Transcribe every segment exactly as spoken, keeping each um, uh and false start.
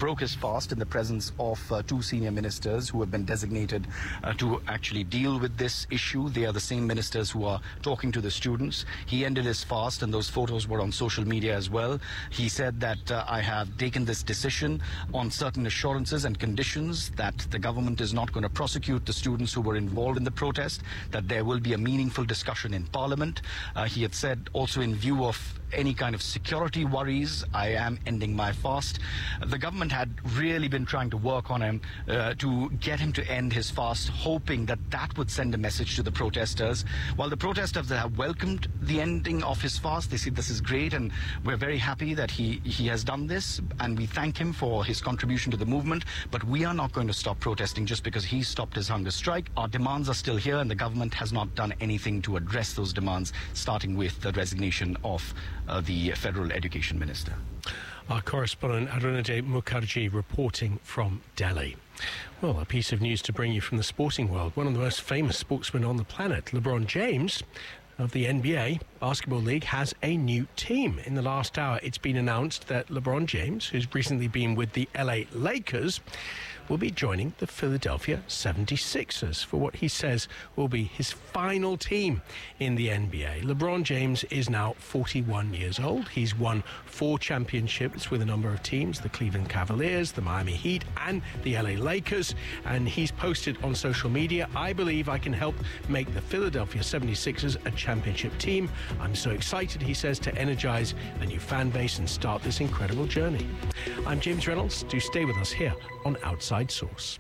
broke his fast in the presence of uh, two senior ministers who have been designated uh, to actually deal with this issue. They are the same ministers who are talking to the students. He ended his fast, and those photos were on social media as well. He said that uh, I have taken this decision on certain assurances and conditions that the government is not going to prosecute the students who were involved in the protest, that there will be a meaningful discussion in Parliament. Uh, he had said also, in view of any kind of security worries, I am ending my fast. The government had really been trying to work on him uh, to get him to end his fast, hoping that that would send a message to the protesters. While the protesters have welcomed the ending of his fast, they say this is great and we're very happy that he, he has done this, and we thank him for his contribution to the movement, but we are not going to stop protesting just because he stopped his hunger strike. Our demands are still here, and the government has not done anything to address those demands, starting with the resignation of uh, the Federal Education Minister. Our correspondent Arunajay Mukherjee reporting from Delhi. Well, a piece of news to bring you from the sporting world. One of the most famous sportsmen on the planet, LeBron James, of the N B A Basketball League, has a new team. In the last hour, it's been announced that LeBron James, who's recently been with the L A Lakers, will be joining the Philadelphia seventy-sixers for what he says will be his final team in the N B A. LeBron James is now forty-one years old. He's won four championships with a number of teams, the Cleveland Cavaliers, the Miami Heat, and the L A Lakers. And he's posted on social media, "I believe I can help make the Philadelphia seventy-sixers a championship team. I'm so excited," he says, "to energize a new fan base and start this incredible journey." I'm James Reynolds. Do stay with us here on Outside Source.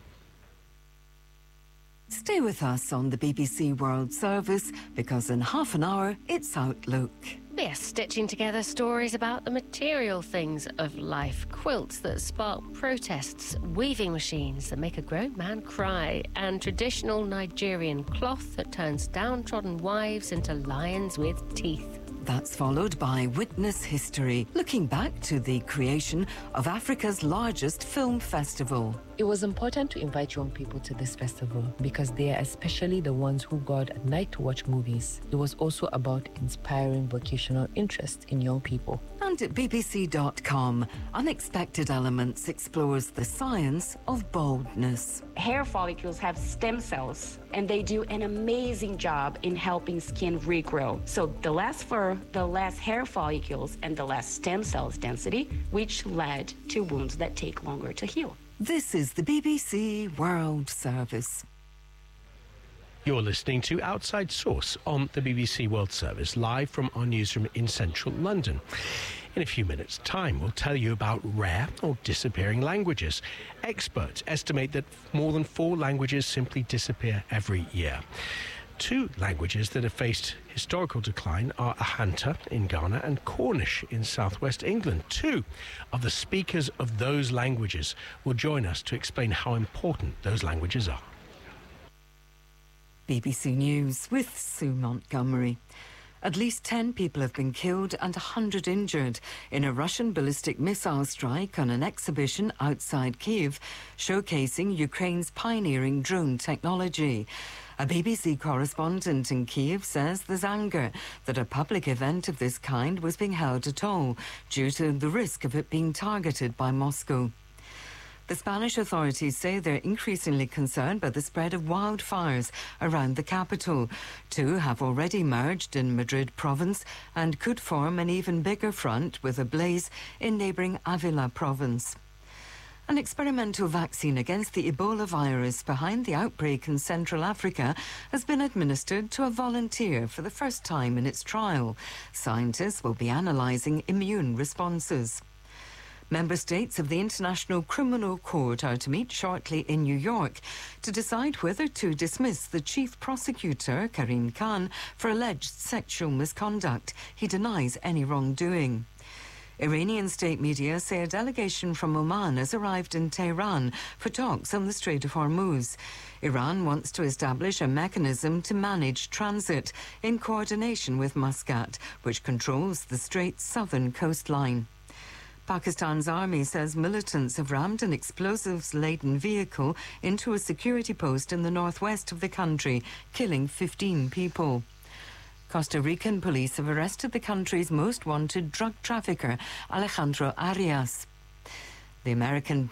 Stay with us on the B B C World Service, because in half an hour it's Outlook. We're stitching together stories about the material things of life. Quilts that spark protests, weaving machines that make a grown man cry, and traditional Nigerian cloth that turns downtrodden wives into lions with teeth. That's followed by Witness History, looking back to the creation of Africa's largest film festival. It was important to invite young people to this festival because they are especially the ones who go out at night to watch movies. It was also about inspiring vocational interest in young people. And at B B C dot com, Unexpected Elements explores the science of baldness. Hair follicles have stem cells, and they do an amazing job in helping skin regrow. So the less fur, the less hair follicles, and the less stem cells density, which led to wounds that take longer to heal. This is the B B C World Service. You're listening to Outside Source on the B B C World Service, live from our newsroom in central London. In a few minutes' time, we'll tell you about rare or disappearing languages. Experts estimate that more than four languages simply disappear every year. Two languages that have faced historical decline are Ahanta in Ghana and Cornish in southwest England. Two of the speakers of those languages will join us to explain how important those languages are. B B C News with Sue Montgomery. At least ten people have been killed and one hundred injured in a Russian ballistic missile strike on an exhibition outside Kyiv, showcasing Ukraine's pioneering drone technology. A B B C correspondent in Kyiv says there's anger that a public event of this kind was being held at all, due to the risk of it being targeted by Moscow. The Spanish authorities say they're increasingly concerned by the spread of wildfires around the capital. Two have already emerged in Madrid province and could form an even bigger front with a blaze in neighbouring Avila province. An experimental vaccine against the Ebola virus behind the outbreak in Central Africa has been administered to a volunteer for the first time in its trial. Scientists will be analysing immune responses. Member states of the International Criminal Court are to meet shortly in New York to decide whether to dismiss the chief prosecutor, Karim Khan, for alleged sexual misconduct. He denies any wrongdoing. Iranian state media say a delegation from Oman has arrived in Tehran for talks on the Strait of Hormuz. Iran wants to establish a mechanism to manage transit in coordination with Muscat, which controls the strait's southern coastline. Pakistan's army says militants have rammed an explosives-laden vehicle into a security post in the northwest of the country, killing fifteen people. Costa Rican police have arrested the country's most wanted drug trafficker, Alejandro Arias. The American